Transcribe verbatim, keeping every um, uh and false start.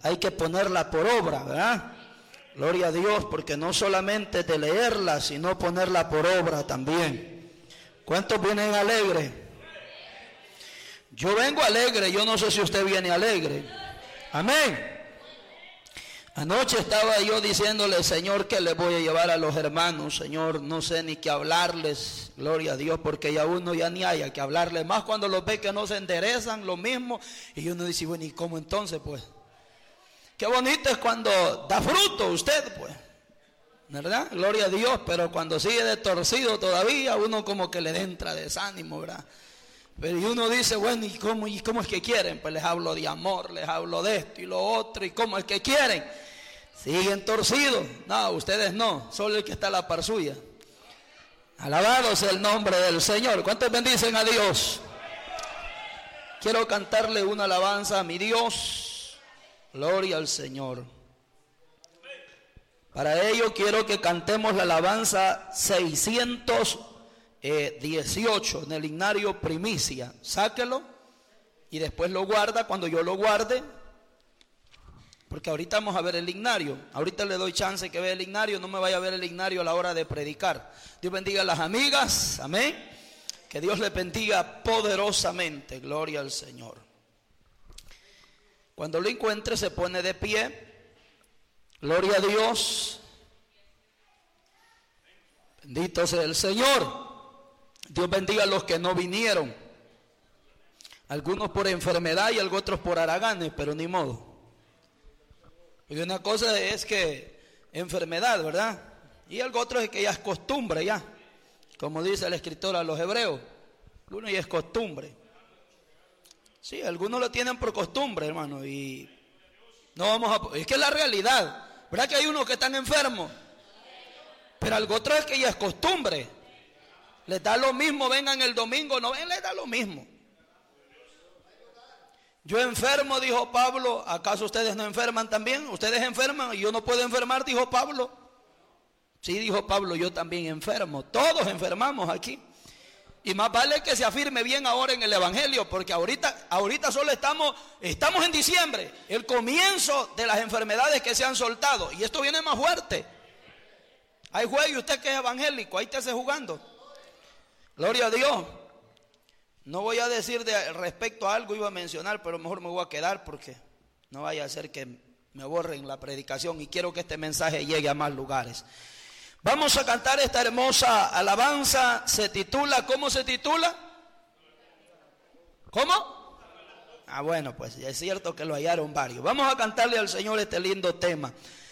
hay que ponerla por obra, ¿verdad? Gloria a Dios, porque no solamente de leerla, sino ponerla por obra también. ¿Cuántos vienen alegres? Yo vengo alegre, yo no sé si usted viene alegre. Amén. Anoche estaba yo diciéndole, Señor, que le voy a llevar a los hermanos, Señor, no sé ni qué hablarles, gloria a Dios, porque ya uno ya ni haya que hablarles más cuando los ve que no se enderezan, lo mismo, y uno dice, bueno, ¿y cómo entonces, pues? Qué bonito es cuando da fruto usted, pues, ¿verdad? Gloria a Dios, pero cuando sigue de torcido todavía, uno como que le entra desánimo, ¿verdad? Pero y uno dice, bueno, ¿y cómo, ¿y cómo es que quieren? Pues les hablo de amor, les hablo de esto y lo otro, ¿y cómo es que quieren? Siguen torcidos. No, ustedes no, solo el que está a la par suya. Alabado sea el nombre del Señor. ¿Cuántos bendicen a Dios? Quiero cantarle una alabanza a mi Dios. Gloria al Señor. Para ello quiero que cantemos la alabanza seiscientos dieciocho en el himnario Primicia. Sáquelo y después lo guarda cuando yo lo guarde, porque ahorita vamos a ver el himnario. Ahorita le doy chance que vea el himnario, no me vaya a ver el himnario a la hora de predicar. Dios bendiga a las amigas, amén. Que Dios les bendiga poderosamente, gloria al Señor. Cuando lo encuentre se pone de pie, gloria a Dios. Bendito sea el Señor. Dios bendiga a los que no vinieron. Algunos por enfermedad y otros por haraganes, pero ni modo. Y una cosa es que enfermedad, ¿verdad? Y algo otro es que ya es costumbre, ya. Como dice el escritor a los hebreos. Uno ya es costumbre. Sí, algunos lo tienen por costumbre, hermano. Y no vamos a... Es que es la realidad. ¿Verdad que hay unos que están enfermos? Pero algo otro es que ya es costumbre. Les da lo mismo, vengan el domingo, no ven, les da lo mismo. Yo enfermo, dijo Pablo, ¿acaso ustedes no enferman también? ¿Ustedes enferman y yo no puedo enfermar? Dijo Pablo. Sí, dijo Pablo, yo también enfermo. Todos enfermamos aquí. Y más vale que se afirme bien ahora en el Evangelio, porque ahorita, ahorita solo estamos, estamos en diciembre, el comienzo de las enfermedades que se han soltado. Y esto viene más fuerte. Ahí juega y usted que es evangélico, ahí te hace jugando. Gloria a Dios. No voy a decir de respecto a algo, iba a mencionar, pero mejor me voy a quedar porque no vaya a ser que me borren la predicación y quiero que este mensaje llegue a más lugares. Vamos a cantar esta hermosa alabanza, se titula, ¿cómo se titula? ¿Cómo? Ah, bueno, pues es cierto que lo hallaron varios. Vamos a cantarle al Señor este lindo tema.